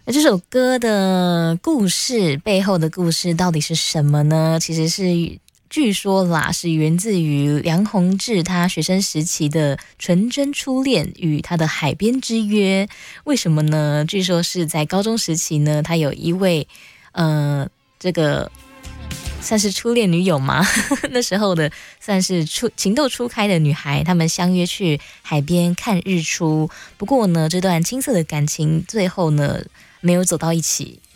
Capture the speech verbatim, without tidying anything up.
那这首歌的故事背后的故事到底是什么呢？其实是据说啦，是源自于梁鸿志他学生时期的纯真初恋与他的海边之约。为什么呢？据说是在高中时期呢，他有一位呃这个算是初恋女友吗？那时候的算是初情窦初开的女孩，他们相约去海边看日出。不过呢，这段青涩的感情最后呢没有走到一起。